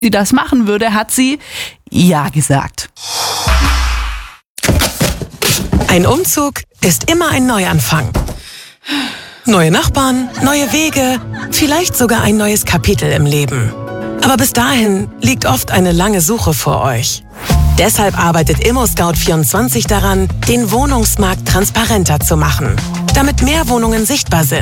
sie das machen würde, hat sie ja gesagt. Ein Umzug ist immer ein Neuanfang. Neue Nachbarn, neue Wege, vielleicht sogar ein neues Kapitel im Leben. Aber bis dahin liegt oft eine lange Suche vor euch. Deshalb arbeitet ImmoScout24 daran, den Wohnungsmarkt transparenter zu machen, damit mehr Wohnungen sichtbar sind.